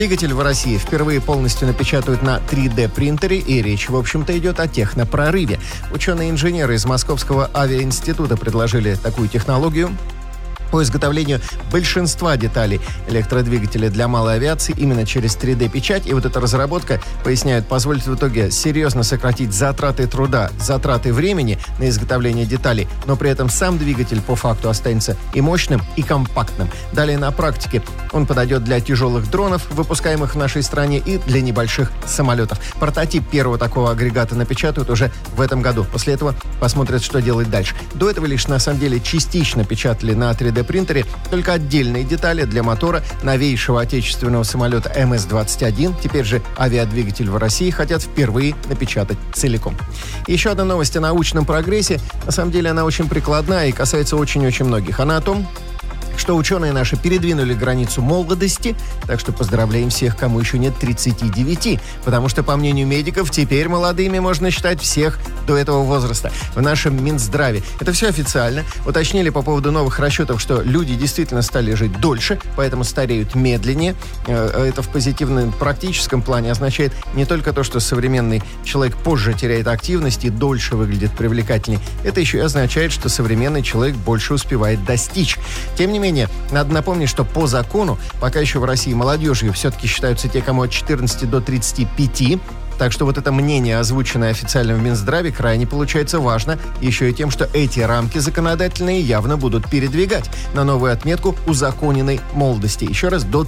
Двигатель в России впервые полностью напечатают на 3D-принтере, и речь, в общем-то, идет о технопрорыве. Ученые-инженеры из Московского авиаинститута предложили такую технологию по изготовлению большинства деталей электродвигателя для малой авиации именно через 3D-печать. И вот эта разработка, поясняют, позволит в итоге серьезно сократить затраты труда, затраты времени на изготовление деталей, но при этом сам двигатель по факту останется и мощным, и компактным. Далее на практике он подойдет для тяжелых дронов, выпускаемых в нашей стране, и для небольших самолетов. Прототип первого такого агрегата напечатают уже в этом году. После этого посмотрят, что делать дальше. До этого лишь, на самом деле, частично печатали на 3D-принтере только отдельные детали для мотора новейшего отечественного самолета МС-21. Теперь же авиадвигатель в России хотят впервые напечатать целиком. Еще одна новость о научном прогрессе. На самом деле она очень прикладная и касается очень-очень многих. Она о том, что ученые наши передвинули границу молодости, так что поздравляем всех, кому еще нет 39, потому что, по мнению медиков, теперь молодыми можно считать всех до этого возраста в нашем Минздраве. Это все официально. Уточнили по поводу новых расчетов, что люди действительно стали жить дольше, поэтому стареют медленнее. Это в позитивном практическом плане означает не только то, что современный человек позже теряет активность и дольше выглядит привлекательнее. Это еще и означает, что современный человек больше успевает достичь. Тем не менее, надо напомнить, что по закону пока еще в России молодежью все-таки считаются те, кому от 14 до 35. Так что вот это мнение, озвученное официально в Минздраве, крайне получается важно еще и тем, что эти рамки законодательные явно будут передвигать на новую отметку узаконенной молодости. Еще раз, до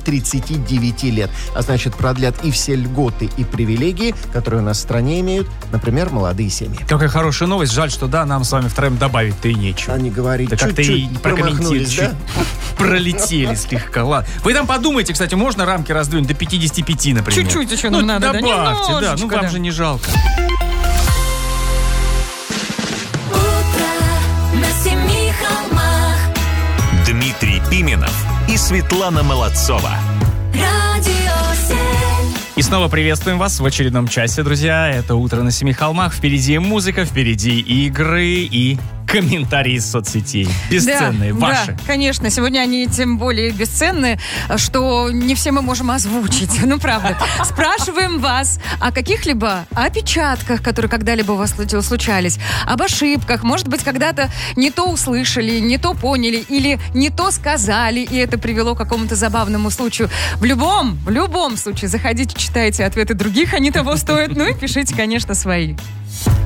39 лет. А значит, продлят и все льготы и привилегии, которые у нас в стране имеют, например, молодые семьи. Какая хорошая новость. Жаль, что да, нам с вами втроем добавить-то и нечего. А не говорить. Да как-то и прокомментировать. Да? Пролетели слегка. Ладно. Вы там подумайте, кстати, можно рамки раздвинуть до 55, например? Чуть-чуть еще нам надо. Добавьте, да. Ну, вам же не жалко. Дмитрий Пименов и Светлана Молодцова. И снова приветствуем вас в очередном часе, друзья. Это «Утро на Семи холмах». Впереди музыка, впереди игры и комментарии из соцсетей. Бесценные, ваши. Да, конечно. Сегодня они тем более бесценные, что не все мы можем озвучить. Ну, правда. Спрашиваем вас о каких-либо опечатках, которые когда-либо у вас случались, об ошибках. Может быть, когда-то не то услышали, не то поняли или не то сказали, и это привело к какому-то забавному случаю. В любом случае, заходите, читайте ответы других, они того стоят. Ну и пишите, конечно, свои.